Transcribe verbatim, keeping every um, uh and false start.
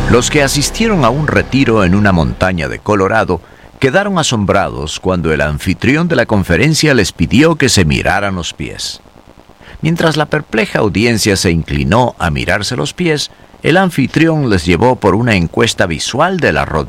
Los que asistieron a un retiro en una montaña de Colorado quedaron asombrados cuando el anfitrión de la conferencia les pidió que se miraran los pies. Mientras la perpleja audiencia se inclinó a mirarse los pies, el anfitrión les llevó por una encuesta visual de la rodilla